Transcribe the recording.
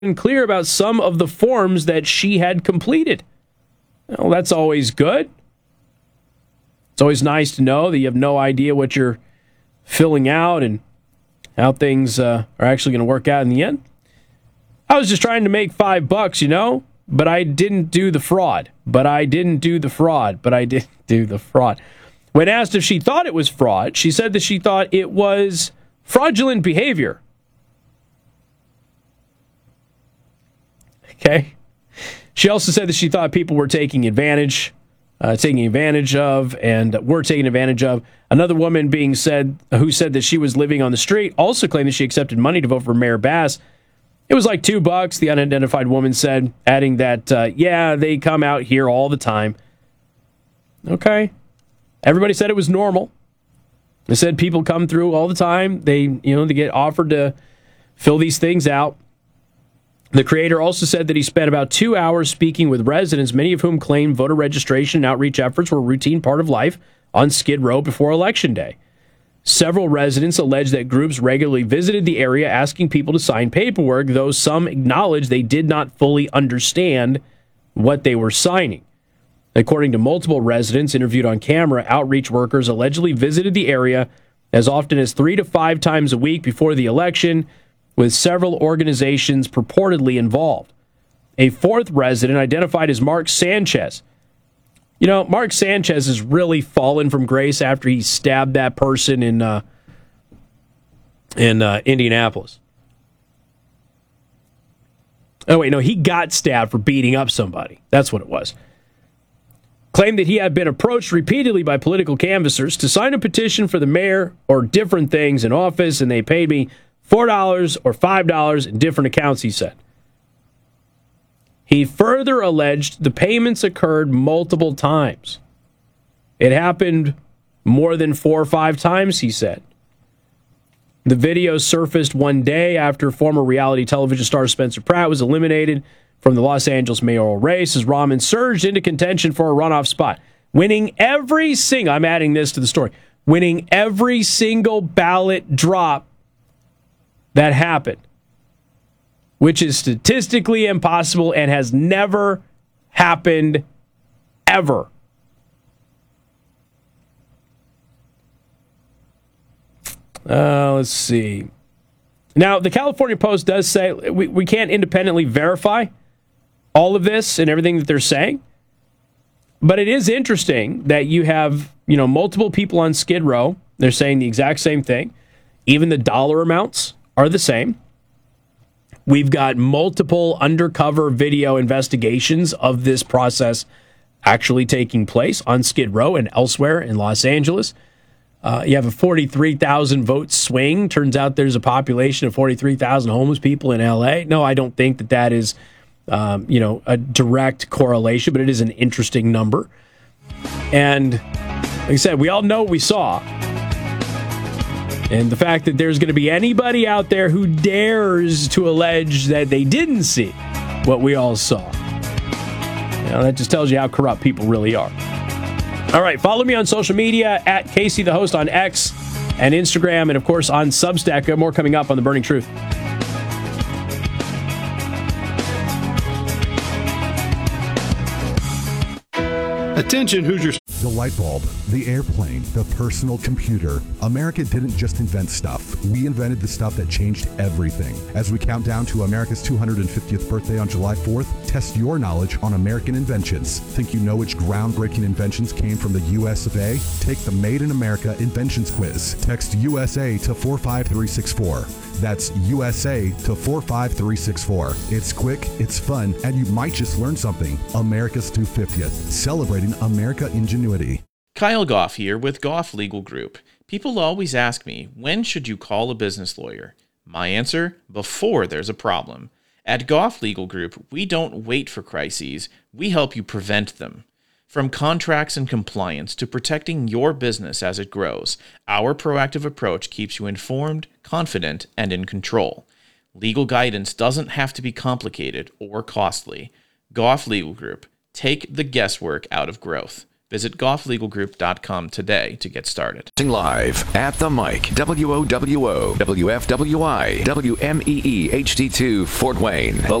clear about some of the forms that she had completed. Well, that's always good. It's always nice to know that you have no idea what you're filling out and how things are actually going to work out in the end. I was just trying to make $5, but I didn't do the fraud. When asked if she thought it was fraud, she said that she thought it was fraudulent behavior. Okay. She also said that she thought people were taking advantage of, and were taken advantage of. Another woman who said that she was living on the street also claimed that she accepted money to vote for Mayor Bass. It was like $2, the unidentified woman said, adding that, they come out here all the time. Okay. Everybody said it was normal. They said people come through all the time. They get offered to fill these things out. The creator also said that he spent about 2 hours speaking with residents, many of whom claimed voter registration and outreach efforts were a routine part of life on Skid Row before Election Day. Several residents alleged that groups regularly visited the area asking people to sign paperwork, though some acknowledged they did not fully understand what they were signing. According to multiple residents interviewed on camera, outreach workers allegedly visited the area as often as 3 to 5 times a week before the election, with several organizations purportedly involved. A fourth resident, identified as Mark Sanchez. Mark Sanchez has really fallen from grace after he stabbed that person in Indianapolis. Oh, wait, no, he got stabbed for beating up somebody. That's what it was. Claimed that he had been approached repeatedly by political canvassers to sign a petition for the mayor or different things in office, and they paid me $4 or $5 in different accounts, he said. He further alleged the payments occurred multiple times. It happened more than 4 or 5 times, he said. The video surfaced one day after former reality television star Spencer Pratt was eliminated from the Los Angeles mayoral race as Rahman surged into contention for a runoff spot, winning every single ballot drop that happened, which is statistically impossible and has never happened ever. Let's see. Now, the California Post does say we can't independently verify all of this and everything that they're saying, but it is interesting that you have, multiple people on Skid Row. They're saying the exact same thing. Even the dollar amounts are the same. We've got multiple undercover video investigations of this process actually taking place on Skid Row and elsewhere in Los Angeles. You have a 43,000 vote swing. Turns out there's a population of 43,000 homeless people in L.A. No, I don't think that is, a direct correlation, but it is an interesting number. And like I said, we all know what we saw. And the fact that there's going to be anybody out there who dares to allege that they didn't see what we all saw, that just tells you how corrupt people really are. All right, follow me on social media at Casey the Host on X and Instagram, and of course on Substack. More coming up on The Burning Truth. Attention Hoosiers. The light bulb, the airplane, the personal computer. America didn't just invent stuff. We invented the stuff that changed everything. As we count down to America's 250th birthday on July 4th, test your knowledge on American inventions. Think you know which groundbreaking inventions came from the US of A? Take the Made in America Inventions Quiz. Text USA to 45364. That's USA to 45364. It's quick, it's fun, and you might just learn something. America's 250th, celebrating America ingenuity. Kyle Goff here with Goff Legal Group. People always ask me, when should you call a business lawyer? My answer, before there's a problem. At Goff Legal Group, we don't wait for crises, we help you prevent them. From contracts and compliance to protecting your business as it grows, our proactive approach keeps you informed, confident, and in control. Legal guidance doesn't have to be complicated or costly. Goff Legal Group. Take the guesswork out of growth. Visit gofflegalgroup.com today to get started. Live at the mic, WOWO, WFWI, WMEE HD2, Fort Wayne.